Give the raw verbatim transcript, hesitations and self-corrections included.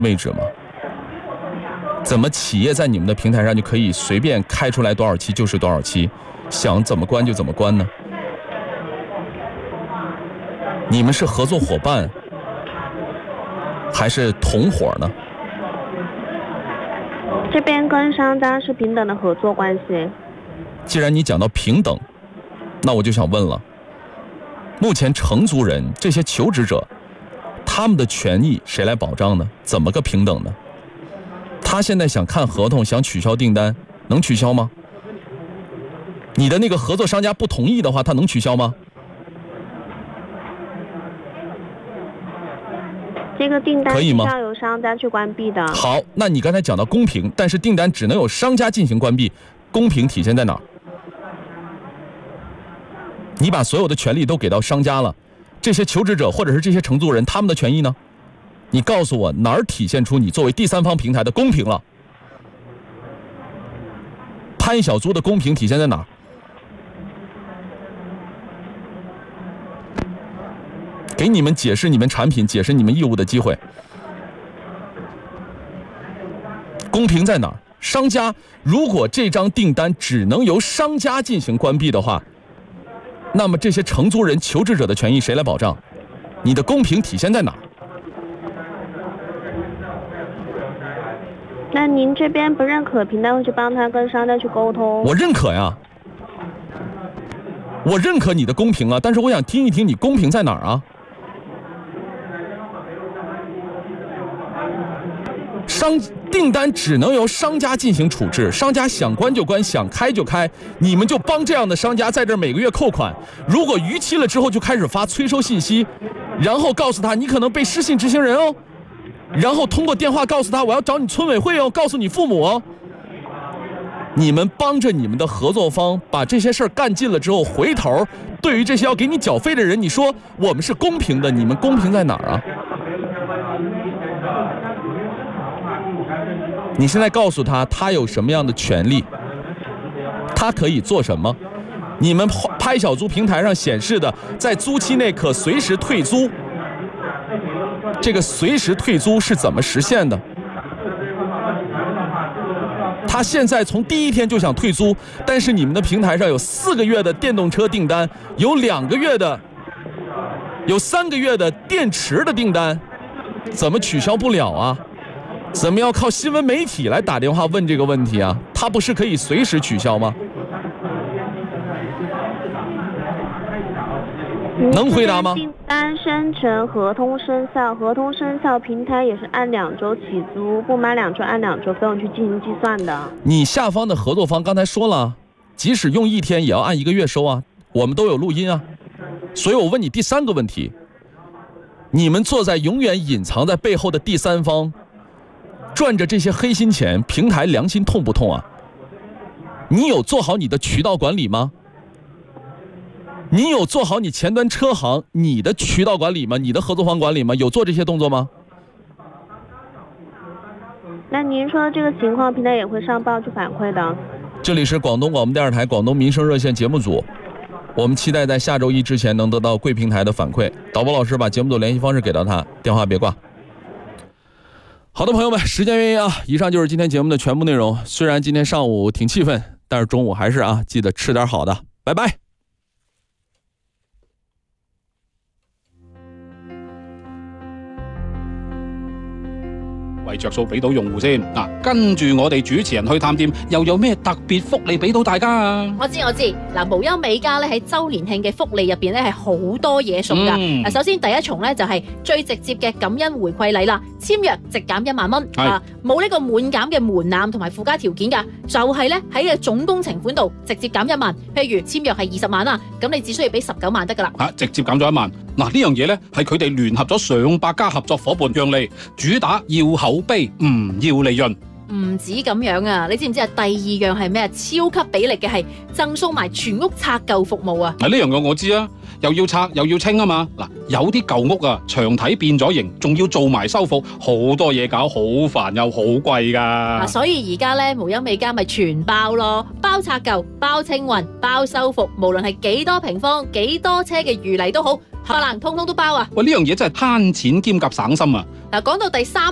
位置吗？怎么企业在你们的平台上就可以随便开出来多少期就是多少期，想怎么关就怎么关呢？你们是合作伙伴还是同伙呢？ 这边跟商家是平等的合作关系。 既然你讲到平等，那我就想问了，目前承租人这些求职者他们的权益谁来保障呢？怎么个平等呢？他现在想看合同，想取消订单，能取消吗？你的那个合作商家不同意的话，他能取消吗？ 这个订单可以吗？ 是要由商家去关闭的。 好，那你刚才讲到公平，但是订单只能由商家进行关闭，公平体现在哪儿？你把所有的权利都给到商家了，这些求职者或者是这些承租人他们的权益呢？你告诉我哪儿体现出你作为第三方平台的公平了？拍小租的公平体现在哪儿？给你们解释你们产品、解释你们业务的机会，公平在哪儿？商家如果这张订单只能由商家进行关闭的话，那么这些承租人、求职者的权益谁来保障？你的公平体现在哪儿？ 那您这边不认可，平台会去帮他跟商家去沟通。 我认可呀，我认可你的公平啊，但是我想听一听你公平在哪儿啊？商订单只能由商家进行处置，商家想关就关，想开就开，你们就帮这样的商家在这每个月扣款，如果逾期了之后就开始发催收信息，然后告诉他你可能被失信执行人哦，然后通过电话告诉他我要找你村委会哦，告诉你父母哦。你们帮着你们的合作方把这些事儿干尽了之后，回头对于这些要给你缴费的人，你说我们是公平的，你们公平在哪儿啊？你现在告诉他他有什么样的权利，他可以做什么？你们拍小租平台上显示的在租期内可随时退租，这个随时退租是怎么实现的？他现在从第一天就想退租，但是你们的平台上有四个月的电动车订单，有两个月的，有三个月的电池的订单，怎么取消不了啊？怎么要靠新闻媒体来打电话问这个问题啊？他不是可以随时取消吗？能回答吗？ 订单生成，合同生效，合同生效，平台也是按两周起租，不满两周按两周费用去进行计算的。 你下方的合作方刚才说了，即使用一天也要按一个月收啊，我们都有录音啊。所以我问你第三个问题，你们坐在永远隐藏在背后的第三方，赚着这些黑心钱，平台良心痛不痛啊？你有做好你的渠道管理吗？你有做好你前端车行你的渠道管理吗？你的合作方管理吗？有做这些动作吗？ 那您说的这个情况，平台也会上报去反馈的。 这里是广东广播电视台广东民生热线节目组，我们期待在下周一之前能得到贵平台的反馈。导播老师把节目组联系方式给到他，电话别挂。好的，朋友们，时间原因啊，以上就是今天节目的全部内容。虽然今天上午挺气愤，但是中午还是啊，记得吃点好的。拜拜。 為着數俾到用戶先嗱，跟住我哋主持人去探店，又有咩特別福利俾到大家啊？ 我知我知，嗱，無憂美家咧喺周年慶嘅福利入邊咧係好多嘢送噶。嗱、嗯，首先第一重咧就係最直接嘅感恩回饋禮啦，簽約直減一萬蚊，啊，冇呢個滿減嘅門檻同埋附加條件噶，就係咧喺嘅總工程款度直接減一萬。譬如簽約係二十萬啦，咁你只需要俾十九萬得噶啦。嚇，直接減咗一萬。嗱，呢樣嘢咧係佢哋聯合咗上百家合作伙伴讓利，主打要口碑唔要利潤。 唔止咁樣啊，你知唔知啊？第二樣係咩啊？超級俾力嘅係贈送埋全屋拆舊服務啊！ 嗱，呢樣嘢我知啊，又要拆又要清啊嘛。嗱，有啲舊屋啊，牆體變咗形，仲要做埋修復，好多嘢搞，好煩又好貴㗎。 嗱，所以而家咧無憂美家咪全包咯，包拆舊、包清運、包修復，無論係幾多平方、幾多車嘅餘泥都好，可能通通都包啊！ 喂，呢樣嘢真係慳錢兼夾省心啊！ 嗱，講到第三